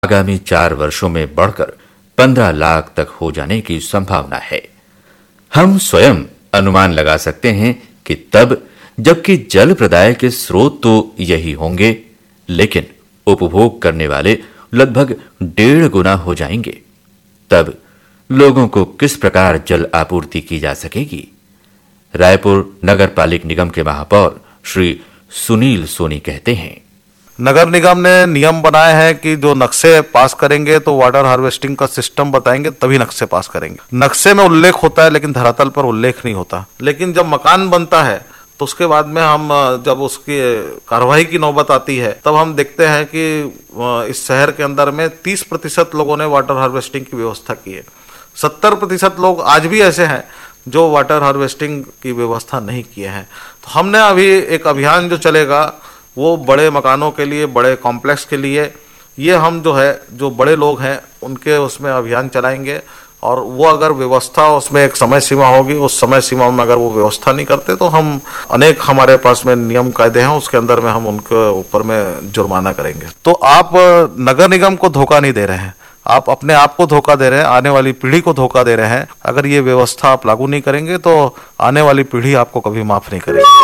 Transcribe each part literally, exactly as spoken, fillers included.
आगामी चार वर्षों में बढ़कर पंद्रह लाख तक हो जाने की संभावना है। हम स्वयं अनुमान लगा सकते हैं कि तब जबकि जल प्रदाय के स्रोत तो यही होंगे, लेकिन उपभोग करने वाले लगभग डेढ़ गुना हो जाएंगे, तब लोगों को किस प्रकार जल आपूर्ति की जा सकेगी? रायपुर नगर पालिक निगम के महापौर श्री सुनील सोनी कहते हैं, नगर निगम ने नियम बनाए हैं कि जो नक्शे पास करेंगे तो वाटर हार्वेस्टिंग का सिस्टम बताएंगे तभी नक्शे पास करेंगे। नक्शे में उल्लेख होता है लेकिन धरातल पर उल्लेख नहीं होता। लेकिन जब मकान बनता है तो उसके बाद में हम जब उसकी कार्रवाई की नौबत आती है तब हम देखते हैं कि इस शहर के अंदर में तीस प्रतिशत लोगों ने वाटर हार्वेस्टिंग की व्यवस्था की है। सत्तर प्रतिशत लोग आज भी ऐसे हैं जो वाटर हार्वेस्टिंग की व्यवस्था नहीं किए हैं। तो हमने अभी एक अभियान जो चलेगा वो बड़े मकानों के लिए, बड़े कॉम्प्लेक्स के लिए, ये हम जो है जो बड़े लोग हैं उनके उसमें अभियान चलाएंगे और वो अगर व्यवस्था उसमें एक समय सीमा होगी, उस समय सीमा में अगर वो व्यवस्था नहीं करते तो हम अनेक हमारे पास में नियम कायदे हैं, उसके अंदर में हम उनके ऊपर में जुर्माना करेंगे। तो आप नगर निगम को धोखा नहीं दे रहे हैं, आप अपने आप को धोखा दे रहे हैं, आने वाली पीढ़ी को धोखा दे रहे हैं। अगर ये व्यवस्था आप लागू नहीं करेंगे तो आने वाली पीढ़ी आपको कभी माफ नहीं करेगी।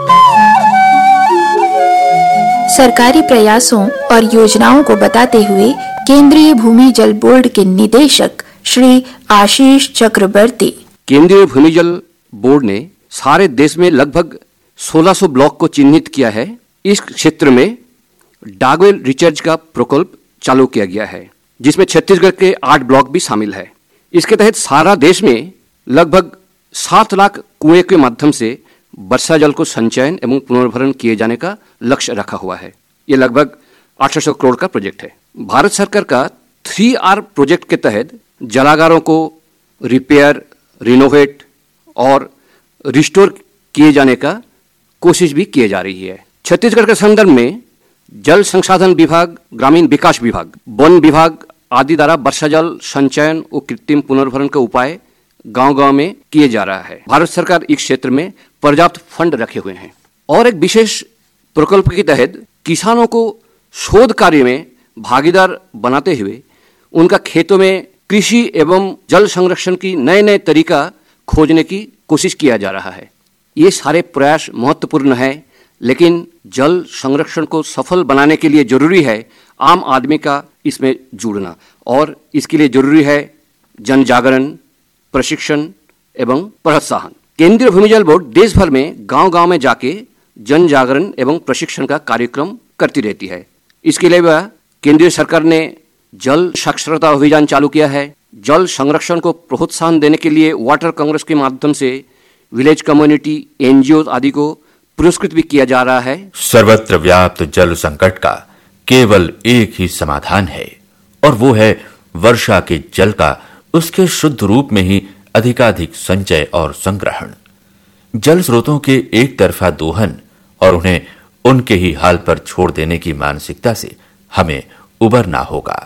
सरकारी प्रयासों और योजनाओं को बताते हुए केंद्रीय भूमि जल बोर्ड के निदेशक श्री आशीष चक्रवर्ती, केंद्रीय भूमि जल बोर्ड ने सारे देश में लगभग सोलह सौ ब्लॉक को चिन्हित किया है। इस क्षेत्र में डागवेल रिचार्ज का प्रकल्प चालू किया गया है, जिसमें छत्तीसगढ़ के आठ ब्लॉक भी शामिल है। इसके तहत सारा देश में लगभग सात लाख कुएं के माध्यम से वर्षा जल को संचयन एवं पुनर्भरण किए जाने का लक्ष्य रखा हुआ है। ये लगभग आठ सौ करोड़ का प्रोजेक्ट है। भारत सरकार का थ्री आर प्रोजेक्ट के तहत जलागारों को रिपेयर, रिनोवेट और रिस्टोर किए जाने का कोशिश भी की जा रही है। छत्तीसगढ़ के संदर्भ में जल संसाधन विभाग, ग्रामीण विकास विभाग, वन विभाग आदि द्वारा वर्षा जल संचयन और कृत्रिम पुनर्भरण के उपाय गांव-गांव में किए जा रहा है। भारत सरकार इस क्षेत्र में पर्याप्त फंड रखे हुए हैं और एक विशेष प्रकल्प के तहत किसानों को शोध कार्य में भागीदार बनाते हुए उनका खेतों में कृषि एवं जल संरक्षण की नए नए तरीका खोजने की कोशिश किया जा रहा है। ये सारे प्रयास महत्वपूर्ण है, लेकिन जल संरक्षण को सफल बनाने के लिए जरूरी है आम आदमी का इसमें जुड़ना और इसके लिए जरूरी है जन जागरण, प्रशिक्षण एवं प्रोत्साहन। केंद्रीय भूमि जल बोर्ड देश भर में गांव-गांव में जाके जन जागरण एवं प्रशिक्षण का कार्यक्रम करती रहती है। इसके लिए केंद्रीय सरकार ने जल साक्षरता अभियान चालू किया है। जल संरक्षण को प्रोत्साहन देने के लिए वाटर कांग्रेस के माध्यम से विलेज कम्युनिटी, एनजीओ आदि को पुरस्कृत भी किया जा रहा है। सर्वत्र व्याप्त जल संकट का केवल एक ही समाधान है और वो है वर्षा के जल का उसके शुद्ध रूप में ही अधिकाधिक संचय और संग्रहण। जल स्रोतों के एक तरफा दोहन और उन्हें उनके ही हाल पर छोड़ देने की मानसिकता से हमें उबरना होगा।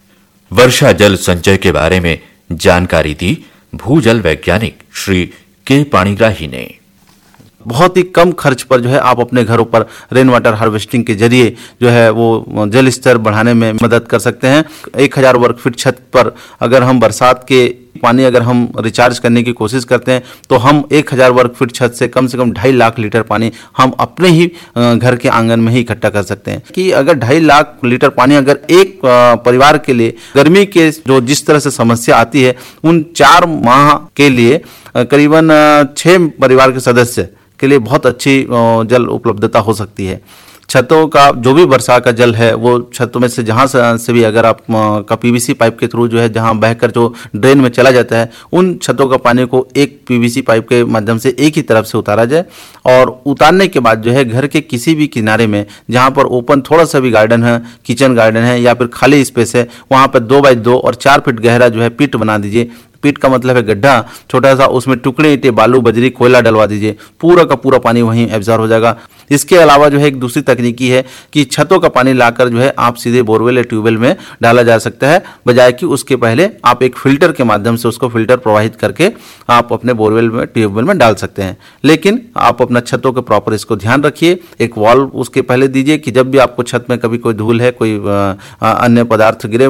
वर्षा जल संचय के बारे में जानकारी दी भूजल वैज्ञानिक श्री के पाणिग्राही ने। बहुत ही कम खर्च पर जो है आप अपने घरों पर रेन वाटर हार्वेस्टिंग के जरिए जो है वो जल स्तर बढ़ाने में मदद कर सकते हैं। एक हजार वर्ग फीट छत पर अगर हम बरसात के पानी अगर हम रिचार्ज करने की कोशिश करते हैं तो हम एक हजार वर्ग फीट छत से कम से कम ढाई लाख लीटर पानी हम अपने ही घर के आंगन में ही इकट्ठा कर सकते हैं। कि अगर ढाई लाख लीटर पानी अगर एक परिवार के लिए गर्मी के जो जिस तरह से समस्या आती है उन चार माह के लिए करीबन छह परिवार के सदस्य के लिए बहुत अच्छी जल उपलब्धता हो सकती है। छतों का जो भी वर्षा का जल है वो छतों में से जहाँ से भी अगर आप का पीवीसी पाइप के थ्रू जो है जहाँ बहकर जो ड्रेन में चला जाता है उन छतों का पानी को एक पीवीसी पाइप के माध्यम से एक ही तरफ से उतारा जाए और उतारने के बाद जो है घर के किसी भी किनारे में जहाँ पर ओपन थोड़ा सा भी गार्डन है, किचन गार्डन है या फिर खाली स्पेस है, वहाँ पर दो बाई दो और चार फीट गहरा जो है पिट बना दीजिए। पिट का मतलब है गड्ढा छोटा सा, उसमें टुकड़े ईंटे, बालू, बजरी, कोयला डलवा दीजिए, पूरा का पूरा पानी वहीं एब्जॉर्ब हो जाएगा। इसके अलावा जो है एक दूसरी तकनीकी है कि छतों का पानी लाकर जो है आप सीधे बोरवेल या ट्यूबवेल में डाला जा सकता है, बजाय कि उसके पहले आप एक फिल्टर के माध्यम से उसको फिल्टर प्रवाहित करके आप अपने बोरवेल में, ट्यूबवेल में डाल सकते हैं। लेकिन आप अपना छतों के प्रॉपर इसको ध्यान रखिए, एक वॉल्व उसके पहले दीजिए कि जब भी आपको छत में कभी कोई धूल है, कोई अन्य पदार्थ गिरे